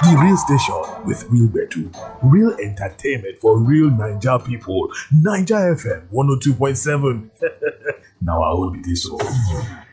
The real station with real bedu, real entertainment for real Naija people. Naija FM 102.7. Now I will be this one.